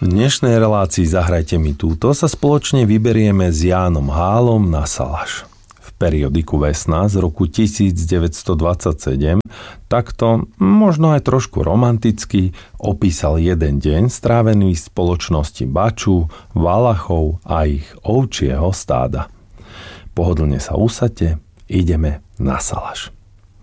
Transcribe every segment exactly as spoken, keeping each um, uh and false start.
V dnešnej relácii Zahrajte mi túto sa spoločne vyberieme s Jánom Hálom na Salaš. V periodiku Vesna z roku devätnásťstodvadsaťsedem takto, možno aj trošku romanticky, opísal jeden deň strávený v spoločnosti Baču, Valachov a ich ovčieho stáda. Pohodlne sa usaďte, ideme na Salaš.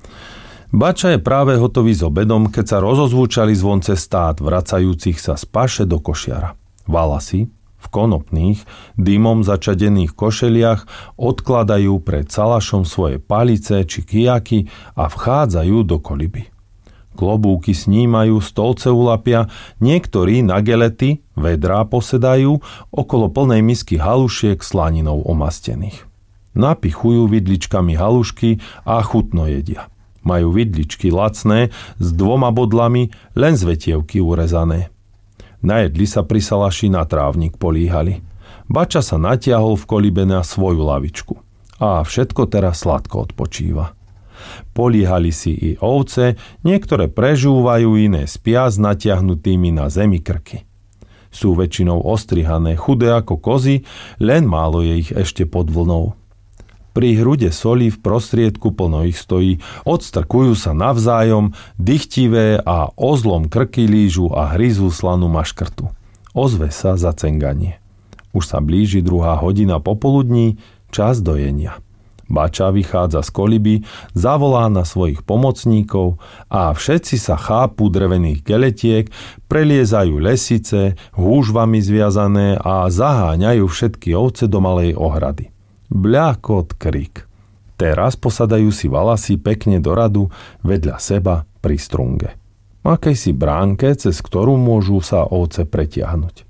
Bača je práve hotový s obedom, keď sa rozozvúčali zvonce stád vracajúcich sa z paše do košiara. Valasi v konopných, dymom začadených košeliach odkladajú pred Salašom svoje palice či kijaky a vchádzajú do koliby. Klobúky snímajú, stolce ulapia, niektorí na gelety, vedrá posedajú okolo plnej misky halušiek slaninou omastených. Napichujú vidličkami halušky a chutno jedia. Majú vidličky lacné, s dvoma bodlami, len z vetievky urezané. Najedli sa pri Salaši na trávnik políhali. Bača sa natiahol v kolibe na svoju lavičku. A všetko teraz sladko odpočíva. Políhali si i ovce, niektoré prežúvajú, iné spia s natiahnutými na zemi krky. Sú väčšinou ostrihané, chudé ako kozy, len málo je ich ešte pod vlnou. Pri hrude soli v prostriedku plno ich stojí, odstrkujú sa navzájom, dychtivé a ozlom krky lížu a hryzú slanú maškrtu. Ozve sa zacenganie. Už sa blíži druhá hodina popoludní, čas dojenia. Bača vychádza z koliby, zavolá na svojich pomocníkov a všetci sa chápu drevených geletiek, preliezajú lesice, húžvami zviazané a zaháňajú všetky ovce do malej ohrady. Bľakot krik. Teraz posadajú si Valasi pekne do radu vedľa seba pri strunge. Akejsi bránke, cez ktorú môžu sa ovce pretiahnuť.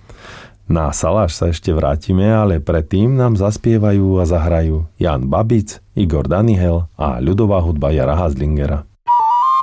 Na Salaš sa ešte vrátime, ale predtým nám zaspievajú a zahrajú Jan Babic, Igor Danihel a ľudová hudba Jara Hazlingera.